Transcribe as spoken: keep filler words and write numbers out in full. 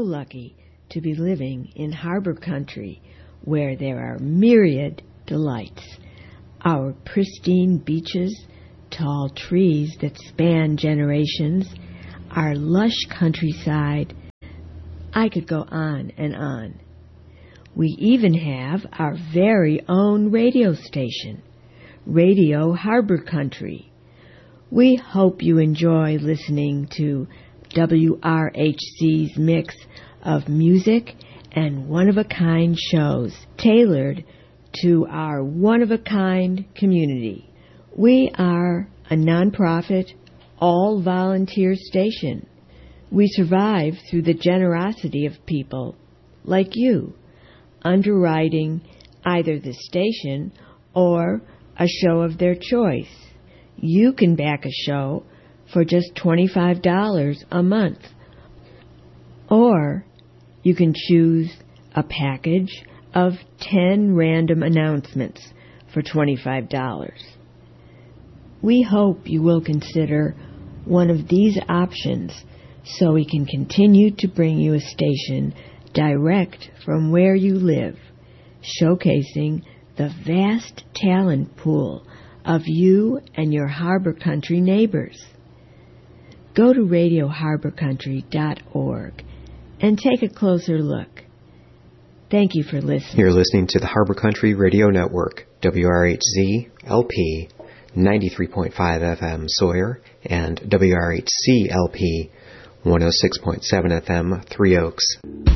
lucky to be living in Harbor Country, where there are myriad delights. Our pristine beaches, tall trees that span generations, our lush countryside. I could go on and on. We even have our very own radio station, Radio Harbor Country. We hope you enjoy listening to W R H C's mix of music and one-of-a-kind shows tailored to our one-of-a-kind community. We are a nonprofit, all-volunteer station. We survive through the generosity of people like you, underwriting either the station or a show of their choice. You can back a show for just twenty-five dollars a month, or you can choose a package of ten random announcements for twenty-five dollars. We hope you will consider one of these options so we can continue to bring you a station direct from where you live, showcasing the vast talent pool of you and your Harbor Country neighbors. Go to radio harbor country dot org and take a closer look. Thank you for listening. You're listening to the Harbor Country Radio Network, W R H Z L P ninety-three point five F M Sawyer and W R H C L P one oh six point seven F M Three Oaks.